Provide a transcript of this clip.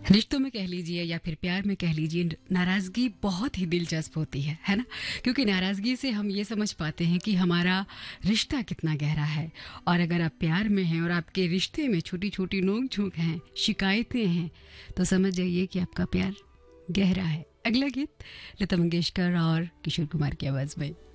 रिश्तों में कह लीजिए या फिर प्यार में कह लीजिए, नाराजगी बहुत ही दिलचस्प होती है ना? क्योंकि नाराजगी से हम ये समझ पाते हैं कि हमारा रिश्ता कितना गहरा है। और अगर आप प्यार में हैं और आपके रिश्ते में छोटी छोटी नोक झोंक हैं, शिकायतें हैं, तो समझ जाइए कि आपका प्यार गहरा है। अगला गीत लता मंगेशकर और किशोर कुमार की आवाज में।